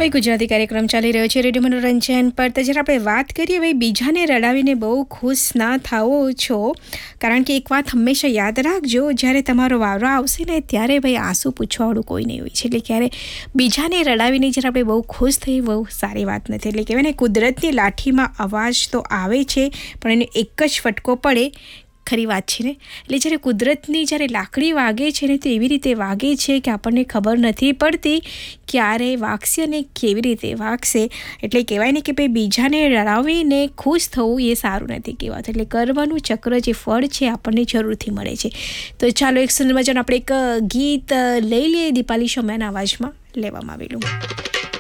ભાઈ ગુજરાતી કાર્યક્રમ ચાલી રહ્યો છે રેડિયો મનોરંજન પર. તો જ્યારે આપણે વાત કરીએ ભાઈ બીજાને રડાવીને બહુ ખુશ ના થાઓ છો, કારણ કે એક વાત હંમેશા યાદ રાખજો, જ્યારે તમારો વારો આવશે ને ત્યારે ભાઈ આંસુ પૂછવાવાળું કોઈ નહીં હોય છે. એટલે ક્યારે બીજાને રડાવીને જ્યારે આપણે બહુ ખુશ થઈએ બહુ સારી વાત નથી. એટલે કહેવાય ને કુદરતની લાઠીમાં અવાજ તો આવે છે પણ એને એક જ ફટકો પડે, ખરી વાત છે ને. એટલે જ્યારે કુદરતની જ્યારે લાકડી વાગે છે ને તો એવી રીતે વાગે છે કે આપણને ખબર નથી પડતી ક્યારે વાગશે અને કેવી રીતે વાગશે. એટલે કહેવાય ને કે ભાઈ બીજાને રડાવીને ખુશ થવું એ સારું નથી કહેવાતું. એટલે કર્મનું ચક્ર જે ફળ છે આપણને જરૂરથી મળે છે. તો ચાલો એક સુંદર મજાનું આપણે એક ગીત લઈ લઈએ દીપાલી શોમ્યાના અવાજમાં લેવામાં આવેલું.